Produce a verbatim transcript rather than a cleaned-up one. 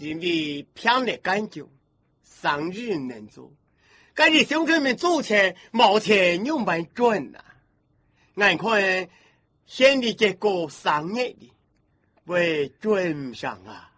因为偏来干净，生日能做，今日乡亲们做钱冇钱用办准啊！眼看县里结果生日的，为准上啊！